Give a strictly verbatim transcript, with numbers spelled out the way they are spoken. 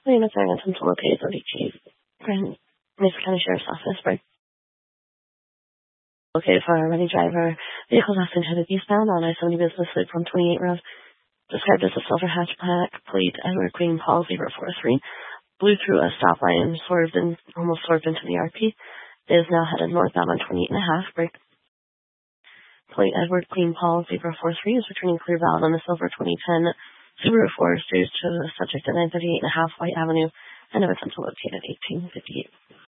My name is Erin Central located at thirty-two Grand Mesa County Sheriff's Office. We're located for a running driver. Vehicle last intended eastbound on I seventy Business Loop from twenty-eight Road. Described as a silver hatchback, plate Edward Green Paul zero four three. Blew through a stop line, swerved and almost swerved into the R P. It is now headed northbound on twenty-eight and a half. Brake plate Edward Green Paul zero four three is returning clear valid on the silver twenty ten Subaru Forester to the subject at nine thirty-eight and a half White Avenue. I know it's located at eighteen fifty-eight.